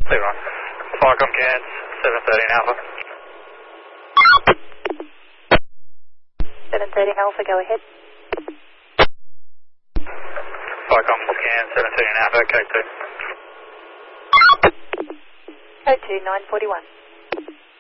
C1. Firecom Cairns, 713 Alpha. 713 Alpha, go ahead. Firecom Cairns, 713 Alpha, K2. Code 2, 941.